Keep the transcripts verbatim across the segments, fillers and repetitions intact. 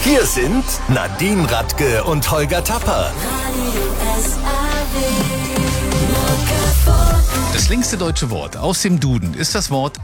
Hier sind Nadine Radke und Holger Tapper. Das längste deutsche Wort aus dem Duden ist das Wort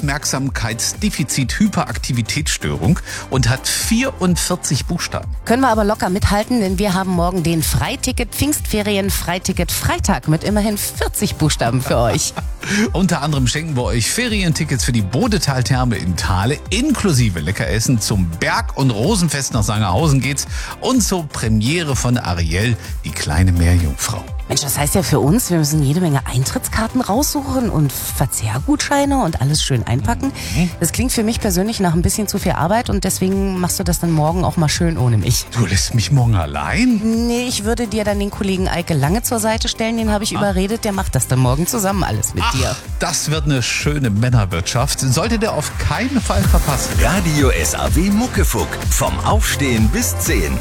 Aufmerksamkeitsdefizit-Hyperaktivitätsstörung und hat vierundvierzig Buchstaben. Können wir aber locker mithalten, denn wir haben morgen den Freiticket Pfingstferien Freiticket Freitag mit immerhin vierzig Buchstaben für euch. Unter anderem schenken wir euch Ferientickets für die Bodetaltherme in Thale, inklusive Leckeressen. Zum Berg- und Rosenfest nach Sangerhausen geht's und zur Premiere von Ariel, die kleine Meerjungfrau. Mensch, das heißt ja für uns, wir müssen jede Menge Eintrittskarten raussuchen und Verzehrgutscheine und alles schön einpacken. Das klingt für mich persönlich nach ein bisschen zu viel Arbeit und deswegen machst du das dann morgen auch mal schön ohne mich. Du lässt mich morgen allein? Nee, ich würde dir dann den Kollegen Eike Lange zur Seite stellen, den habe ich ah. überredet, der macht das dann morgen zusammen alles mit Ach, dir. Das wird eine schöne Männerwirtschaft, solltet ihr auf keinen Fall verpassen. Radio S A W Muckefuck, vom Aufstehen bis zehn.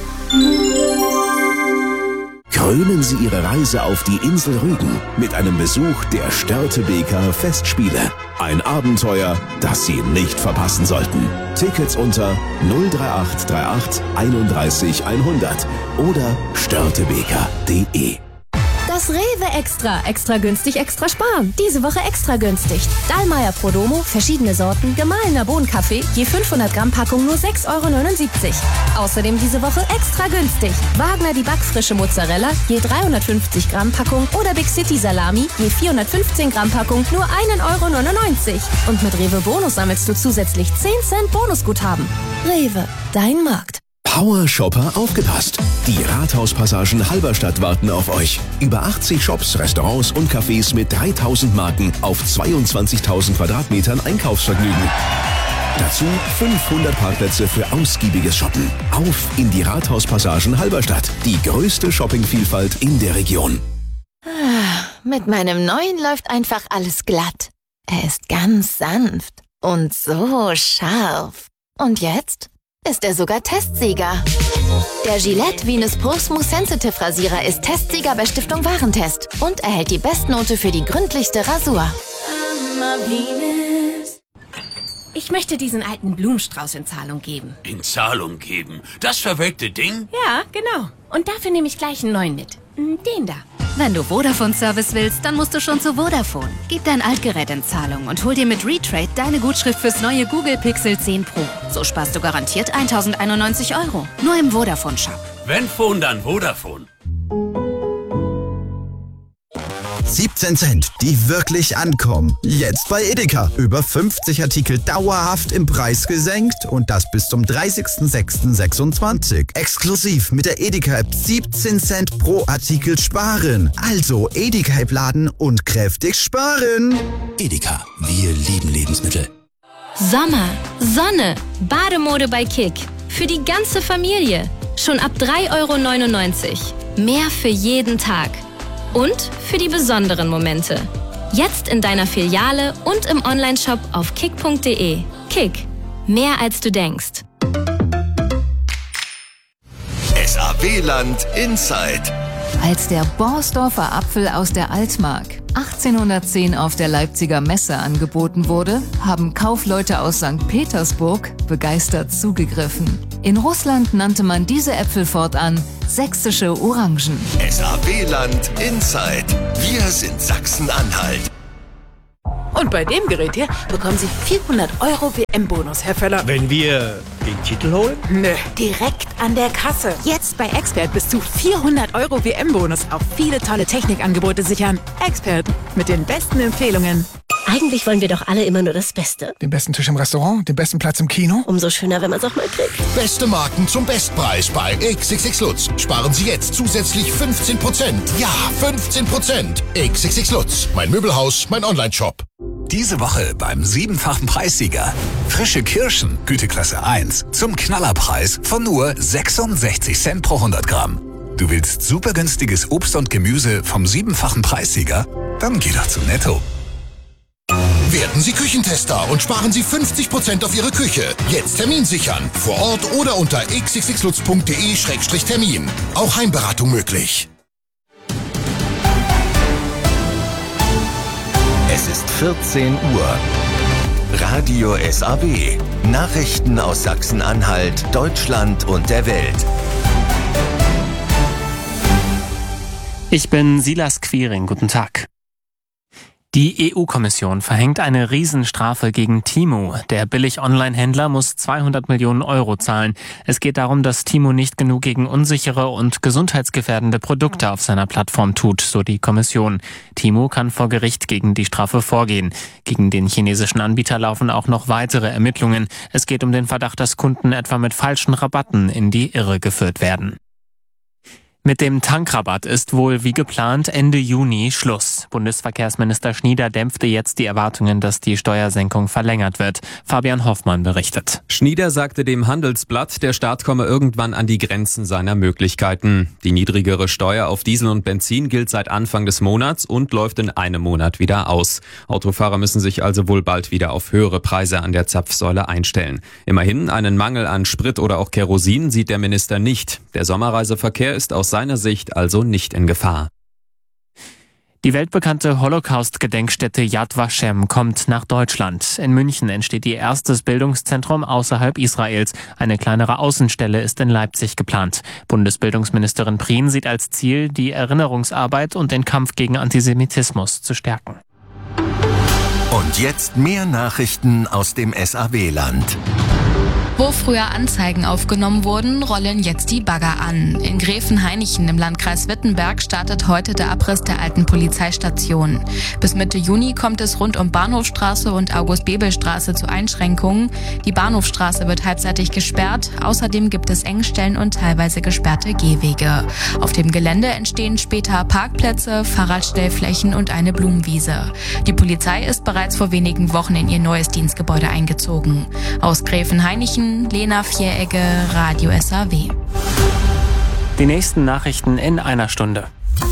Krönen Sie Ihre Reise auf die Insel Rügen mit einem Besuch der Störtebeker Festspiele. Ein Abenteuer, das Sie nicht verpassen sollten. Tickets unter null drei acht drei acht einunddreißig hundert oder störtebeker punkt de. Das Rewe Extra. Extra günstig, extra sparen. Diese Woche extra günstig. Dallmayr Prodomo, verschiedene Sorten, gemahlener Bohnenkaffee, je fünfhundert Gramm Packung nur sechs Euro neunundsiebzig. Außerdem diese Woche extra günstig. Wagner die backfrische Mozzarella, je dreihundertfünfzig Gramm Packung oder Big City Salami, je vierhundertfünfzehn Gramm Packung nur ein Euro neunundneunzig. Und mit Rewe Bonus sammelst du zusätzlich zehn Cent Bonusguthaben. Rewe, dein Markt. Power-Shopper aufgepasst! Die Rathauspassagen Halberstadt warten auf euch. Über achtzig Shops, Restaurants und Cafés mit dreitausend Marken auf zweiundzwanzigtausend Quadratmetern Einkaufsvergnügen. Dazu fünfhundert Parkplätze für ausgiebiges Shoppen. Auf in die Rathauspassagen Halberstadt. Die größte Shoppingvielfalt in der Region. Mit meinem neuen läuft einfach alles glatt. Er ist ganz sanft und so scharf. Und jetzt ist er sogar Testsieger. Der Gillette Venus Pro Smooth Sensitive Rasierer ist Testsieger bei Stiftung Warentest und erhält die Bestnote für die gründlichste Rasur. Ich möchte diesen alten Blumenstrauß in Zahlung geben. In Zahlung geben? Das verwelkte Ding? Ja, genau. Und dafür nehme ich gleich einen neuen mit. Den da. Wenn du Vodafone-Service willst, dann musst du schon zu Vodafone. Gib dein Altgerät in Zahlung und hol dir mit Retrade deine Gutschrift fürs neue Google Pixel zehn Pro. So sparst du garantiert tausendeinundneunzig Euro. Nur im Vodafone-Shop. Wenn Phone, dann Vodafone. siebzehn Cent, die wirklich ankommen. Jetzt bei Edeka. Über fünfzig Artikel dauerhaft im Preis gesenkt und das bis zum dreißigsten sechsten sechsundzwanzig. Exklusiv mit der Edeka-App siebzehn Cent pro Artikel sparen. Also Edeka-App laden und kräftig sparen. Edeka, wir lieben Lebensmittel. Sommer, Sonne, Bademode bei Kick. Für die ganze Familie. Schon ab drei Euro neunundneunzig. Mehr für jeden Tag. Und für die besonderen Momente. Jetzt in deiner Filiale und im Onlineshop auf kick punkt de. Kick. Mehr als du denkst. S A W-Land Inside. Als der Borsdorfer Apfel aus der Altmark achtzehnhundertzehn auf der Leipziger Messe angeboten wurde, haben Kaufleute aus Sankt Petersburg begeistert zugegriffen. In Russland nannte man diese Äpfel fortan sächsische Orangen. S A W-Land Inside. Wir sind Sachsen-Anhalt. Und bei dem Gerät hier bekommen Sie vierhundert Euro W M-Bonus, Herr Völler. Wenn wir den Titel holen? Nö, direkt an der Kasse. Jetzt bei Expert bis zu vierhundert Euro W M-Bonus auf viele tolle Technikangebote sichern. Expert mit den besten Empfehlungen. Eigentlich wollen wir doch alle immer nur das Beste. Den besten Tisch im Restaurant, den besten Platz im Kino. Umso schöner, wenn man es auch mal kriegt. Beste Marken zum Bestpreis bei X X X Lutz. Sparen Sie jetzt zusätzlich fünfzehn Prozent. Ja, fünfzehn Prozent. X X X Lutz. Mein Möbelhaus, mein Onlineshop. Diese Woche beim siebenfachen Preissieger. Frische Kirschen, Güteklasse eins, zum Knallerpreis von nur sechsundsechzig Cent pro hundert Gramm. Du willst super günstiges Obst und Gemüse vom siebenfachen Preissieger? Dann geh doch zu Netto. Werden Sie Küchentester und sparen Sie fünfzig Prozent auf Ihre Küche. Jetzt Termin sichern. Vor Ort oder unter x x x lutz punkt de Schrägstrich Termin. Auch Heimberatung möglich. Es ist vierzehn Uhr. Radio S A W. Nachrichten aus Sachsen-Anhalt, Deutschland und der Welt. Ich bin Silas Quiring. Guten Tag. Die E U-Kommission verhängt eine Riesenstrafe gegen Temu. Der Billig-Online-Händler muss zweihundert Millionen Euro zahlen. Es geht darum, dass Temu nicht genug gegen unsichere und gesundheitsgefährdende Produkte auf seiner Plattform tut, so die Kommission. Temu kann vor Gericht gegen die Strafe vorgehen. Gegen den chinesischen Anbieter laufen auch noch weitere Ermittlungen. Es geht um den Verdacht, dass Kunden etwa mit falschen Rabatten in die Irre geführt werden. Mit dem Tankrabatt ist wohl wie geplant Ende Juni Schluss. Bundesverkehrsminister Schnieder dämpfte jetzt die Erwartungen, dass die Steuersenkung verlängert wird. Fabian Hoffmann berichtet. Schnieder sagte dem Handelsblatt, der Staat komme irgendwann an die Grenzen seiner Möglichkeiten. Die niedrigere Steuer auf Diesel und Benzin gilt seit Anfang des Monats und läuft in einem Monat wieder aus. Autofahrer müssen sich also wohl bald wieder auf höhere Preise an der Zapfsäule einstellen. Immerhin, einen Mangel an Sprit oder auch Kerosin sieht der Minister nicht. Der Sommerreiseverkehr ist aus seiner Sicht also nicht in Gefahr. Die weltbekannte Holocaust-Gedenkstätte Yad Vashem kommt nach Deutschland. In München entsteht ihr erstes Bildungszentrum außerhalb Israels. Eine kleinere Außenstelle ist in Leipzig geplant. Bundesbildungsministerin Prien sieht als Ziel, die Erinnerungsarbeit und den Kampf gegen Antisemitismus zu stärken. Und jetzt mehr Nachrichten aus dem S A W-Land. Wo früher Anzeigen aufgenommen wurden, rollen jetzt die Bagger an. In Gräfenhainichen im Landkreis Wittenberg startet heute der Abriss der alten Polizeistation. Bis Mitte Juni kommt es rund um Bahnhofstraße und August-Bebel-Straße zu Einschränkungen. Die Bahnhofstraße wird halbseitig gesperrt. Außerdem gibt es Engstellen und teilweise gesperrte Gehwege. Auf dem Gelände entstehen später Parkplätze, Fahrradstellflächen und eine Blumenwiese. Die Polizei ist bereits vor wenigen Wochen in ihr neues Dienstgebäude eingezogen. Aus Gräfenhainichen Lena Vieregge, Radio S A W. Die nächsten Nachrichten in einer Stunde.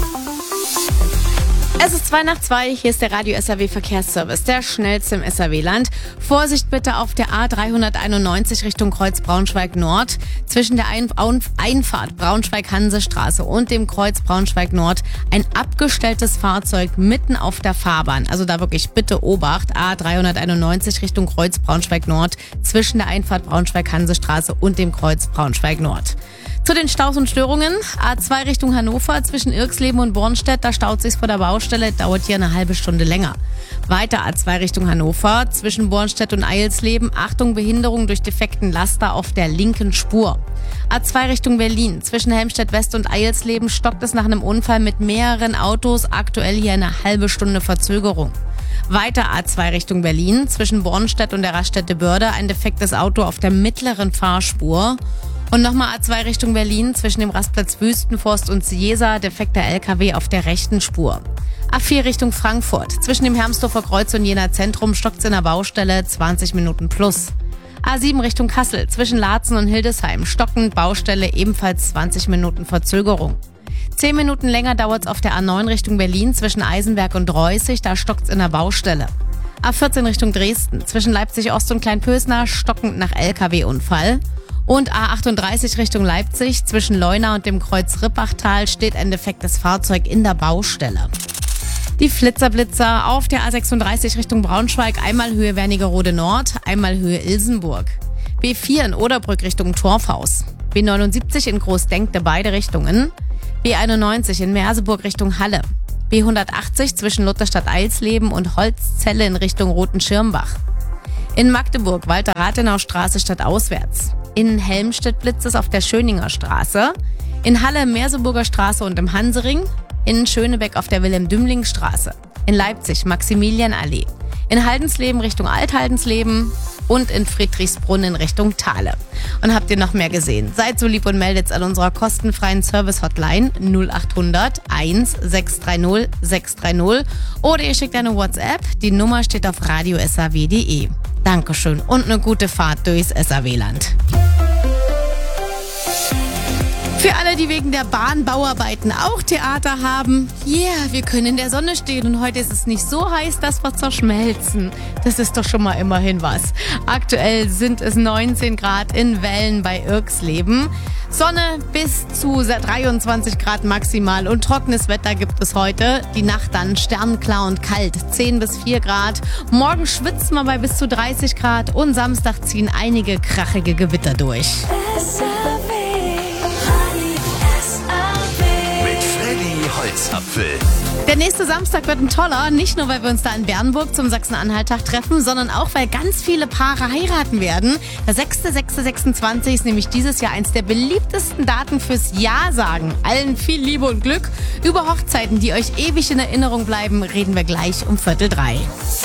Es ist zwei nach zwei, hier ist der Radio S A W Verkehrsservice, der schnellste im S A W-Land. Vorsicht bitte auf der A dreihunderteinundneunzig Richtung Kreuz Braunschweig Nord. Zwischen der Ein- Einfahrt Braunschweig-Hansestraße und dem Kreuz Braunschweig Nord ein abgestelltes Fahrzeug mitten auf der Fahrbahn. Also da wirklich bitte Obacht. A dreihunderteinundneunzig Richtung Kreuz Braunschweig Nord zwischen der Einfahrt Braunschweig-Hansestraße und dem Kreuz Braunschweig Nord. Zu den Staus und Störungen. A zwei Richtung Hannover zwischen Irxleben und Bornstedt, da staut sich's vor der Baustelle, dauert hier eine halbe Stunde länger. Weiter A zwei Richtung Hannover zwischen Bornstedt und Eilsleben. Achtung, Behinderung durch defekten Laster auf der linken Spur. A zwei Richtung Berlin zwischen Helmstedt West und Eilsleben stockt es nach einem Unfall mit mehreren Autos. Aktuell hier eine halbe Stunde Verzögerung. Weiter A zwei Richtung Berlin zwischen Bornstedt und der Raststätte Börde. Ein defektes Auto auf der mittleren Fahrspur. Und nochmal A zwei Richtung Berlin zwischen dem Rastplatz Wüstenforst und Ciesa, defekter L K W auf der rechten Spur. A vier Richtung Frankfurt zwischen dem Hermsdorfer Kreuz und Jena Zentrum stockt's in der Baustelle, zwanzig Minuten plus. A sieben Richtung Kassel zwischen Laatzen und Hildesheim stockend Baustelle, ebenfalls zwanzig Minuten Verzögerung. Zehn Minuten länger dauert's auf der A neun Richtung Berlin zwischen Eisenberg und Reußig, da stockt's in der Baustelle. A vierzehn Richtung Dresden zwischen Leipzig Ost und Kleinpösner stockend nach L K W-Unfall. Und A achtunddreißig Richtung Leipzig zwischen Leuna und dem Kreuz Rippachtal steht ein defektes Fahrzeug in der Baustelle. Die Flitzerblitzer auf der A sechsunddreißig Richtung Braunschweig, einmal Höhe Wernigerode Nord, einmal Höhe Ilsenburg. B vier in Oderbrück Richtung Torfhaus. B neunundsiebzig in Großdenkte beide Richtungen. B einundneunzig in Merseburg Richtung Halle. B hundertachtzig zwischen Lutherstadt-Eilsleben und Holzzelle in Richtung Rotenschirmbach. In Magdeburg Walter-Rathenau-Straße stadtauswärts. In Helmstedt blitzt es auf der Schöninger Straße. In Halle Merseburger Straße und im Hansering. In Schönebeck auf der Wilhelm-Dümling-Straße. In Leipzig Maximilianallee. In Haldensleben Richtung Althaldensleben. Und in Friedrichsbrunn in Richtung Thale. Und habt ihr noch mehr gesehen? Seid so lieb und meldet's an unserer kostenfreien Service-Hotline null achthundert eins sechs drei null sechs drei null oder ihr schickt eine WhatsApp. Die Nummer steht auf radio s a w punkt d e. Dankeschön und eine gute Fahrt durchs S A W-Land. Für alle, die wegen der Bahnbauarbeiten auch Theater haben, yeah, wir können in der Sonne stehen und heute ist es nicht so heiß, dass wir zerschmelzen. Das ist doch schon mal immerhin was. Aktuell sind es neunzehn Grad in Wellen bei Irxleben. Sonne bis zu dreiundzwanzig Grad maximal und trockenes Wetter gibt es heute. Die Nacht dann sternklar und kalt, zehn bis vier Grad. Morgen schwitzt man bei bis zu dreißig Grad und Samstag ziehen einige krachige Gewitter durch. Holzapfel. Der nächste Samstag wird ein toller, nicht nur, weil wir uns da in Bernburg zum Sachsen-Anhalt-Tag treffen, sondern auch, weil ganz viele Paare heiraten werden. Der sechster sechster sechsundzwanzig ist nämlich dieses Jahr eins der beliebtesten Daten fürs Ja-Sagen. Allen viel Liebe und Glück. Über Hochzeiten, die euch ewig in Erinnerung bleiben, reden wir gleich um Viertel drei.